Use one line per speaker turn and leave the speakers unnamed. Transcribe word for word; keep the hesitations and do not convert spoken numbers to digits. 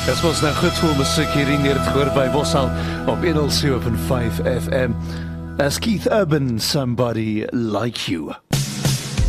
Dit was nou goed voor musiek hierdie neer het gehoor by Bossal op one oh seven point five F M. As Keith Urban, Somebody Like You.